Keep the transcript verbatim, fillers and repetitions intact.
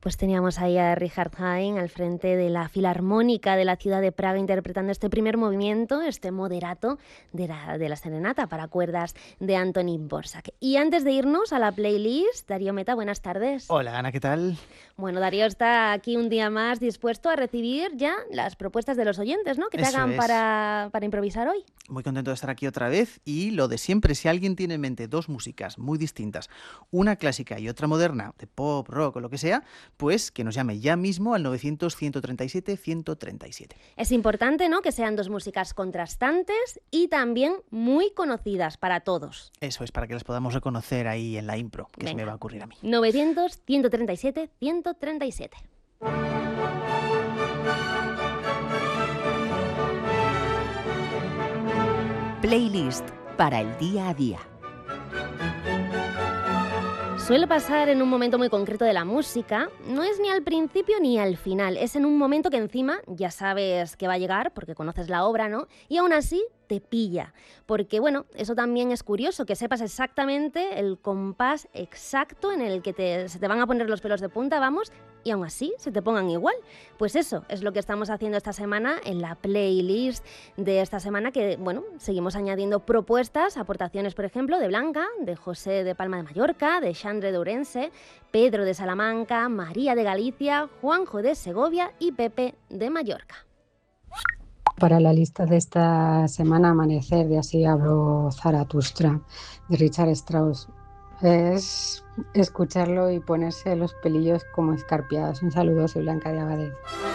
Pues teníamos ahí a Richard Haydn al frente de la Filarmónica de la ciudad de Praga interpretando este primer movimiento, este moderato de la, de la serenata para cuerdas de Antonín Dvořák. Y antes de irnos a la playlist, Darío Meta, buenas tardes. Hola, Ana, ¿qué tal? Bueno, Darío está aquí un día más dispuesto a recibir ya las propuestas de los oyentes, ¿no? Que te Eso hagan es. para, para improvisar hoy. Muy contento de estar aquí otra vez y lo de siempre, si alguien tiene en mente dos músicas muy distintas, una clásica y otra moderna, de pop, rock o lo que sea, pues que nos llame ya mismo al novecientos, ciento treinta y siete, ciento treinta y siete. Es importante, ¿no?, que sean dos músicas contrastantes y también muy conocidas para todos. Eso es, para que las podamos reconocer ahí en la impro, que Venga. se me va a ocurrir a mí. novecientos, ciento treinta y siete, ciento treinta y siete. Playlist para el día a día. Suele pasar en un momento muy concreto de la música, no es ni al principio ni al final, es en un momento que encima ya sabes que va a llegar porque conoces la obra, ¿no? Y aún así te pilla, porque bueno, eso también es curioso, que sepas exactamente el compás exacto en el que te, se te van a poner los pelos de punta, vamos, y aún así se te pongan igual. Pues eso es lo que estamos haciendo esta semana en la playlist de esta semana, que bueno, seguimos añadiendo propuestas, aportaciones, por ejemplo, de Blanca, de José de Palma de Mallorca, de Xandre de Ourense, Pedro de Salamanca, María de Galicia, Juanjo de Segovia y Pepe de Mallorca. Para la lista de esta semana, Amanecer, de Así habló Zaratustra, de Richard Strauss. Es escucharlo y ponerse los pelillos como escarpiados. Un saludo, soy Blanca de Abadez.